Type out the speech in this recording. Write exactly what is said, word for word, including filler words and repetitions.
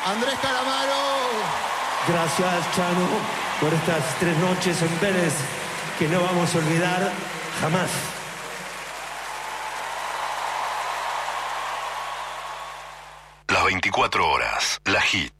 Andrés Calamaro. Gracias, Chano, por estas tres noches en Vélez que no vamos a olvidar jamás. Las veinticuatro horas, la hit.